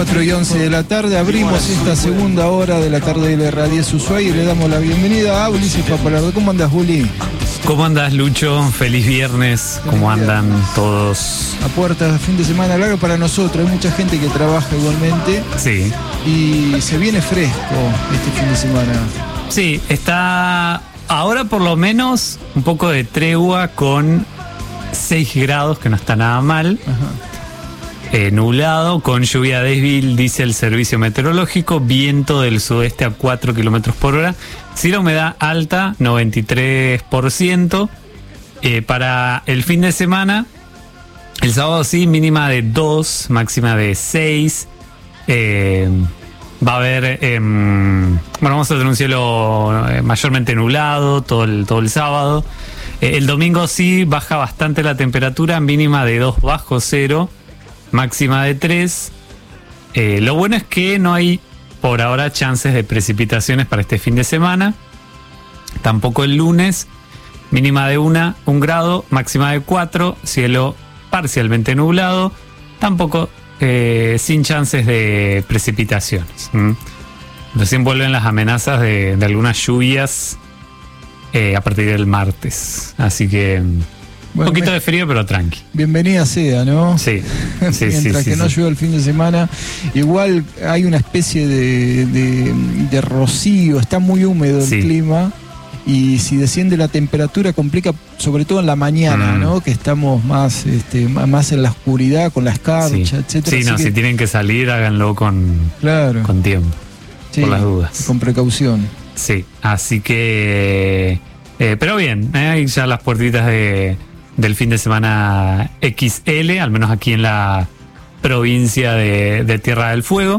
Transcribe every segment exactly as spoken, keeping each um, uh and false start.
cuatro y once de la tarde, abrimos esta segunda hora de la tarde de la Radio Ushuaia y le damos la bienvenida a Ulises Papalardo. ¿Cómo andas, Juli? ¿Cómo andas, Lucho? Feliz viernes. ¿Cómo andan todos? A puertas de fin de semana largo para nosotros. Hay mucha gente que trabaja igualmente. Sí. Y se viene fresco este fin de semana. Sí, está ahora por lo menos un poco de tregua con seis grados, que no está nada mal. Ajá. Eh, nublado, con lluvia débil, dice el servicio meteorológico, viento del sudeste a cuatro kilómetros por hora. Sí, la humedad alta, noventa y tres por ciento. Eh, para el fin de semana, el sábado sí, mínima de dos, máxima de seis. Eh, va a haber, eh, bueno, vamos a tener un cielo eh, mayormente nublado todo el, todo el sábado. Eh, el domingo sí, baja bastante la temperatura, mínima de dos bajo cero. Máxima de tres. Eh, lo bueno es que no hay por ahora chances de precipitaciones para este fin de semana. Tampoco el lunes. Mínima de una, un grado, máxima de cuatro. Cielo parcialmente nublado. Tampoco eh, sin chances de precipitaciones. ¿Mm? Recién vuelven las amenazas de, de algunas lluvias eh, a partir del martes. Así que... Bueno, un poquito de frío, pero tranqui. Bienvenida sea, ¿no? Sí, sí, Mientras sí, que sí, no sí. llueva el fin de semana. Igual hay una especie de, de, de rocío, está muy húmedo el Sí. clima. Y si desciende la temperatura complica, sobre todo en la mañana, Mm. ¿no? Que estamos más, este, más en la oscuridad, con la escarcha, Sí, etcétera. sí no, Así si que, tienen que salir, háganlo con, claro, con tiempo, sí, por las dudas. con precaución. Sí, así que... Eh, pero bien, ¿eh? Hay ya las puertitas de, del fin de semana equis ele, al menos aquí en la provincia de, de Tierra del Fuego.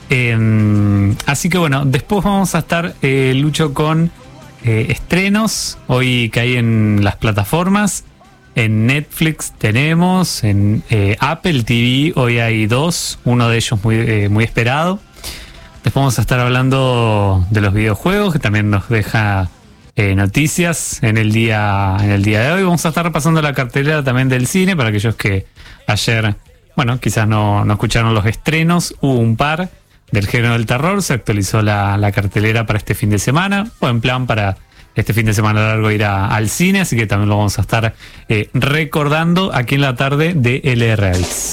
Eh, así que bueno, después vamos a estar, eh, Lucho, con eh, estrenos, hoy que hay en las plataformas. En Netflix tenemos, en eh, Apple T V hoy hay dos, uno de ellos muy, eh, muy esperado. Después vamos a estar hablando de los videojuegos, que también nos deja eh, noticias en el día en el día de hoy. Vamos a estar repasando la cartelera también del cine para aquellos que ayer, bueno, quizás no, no escucharon los estrenos. Hubo un par del género del terror, se actualizó la, la cartelera para este fin de semana, o en plan para este fin de semana largo ir a, al cine, así que también lo vamos a estar eh, recordando aquí en la tarde de L R X.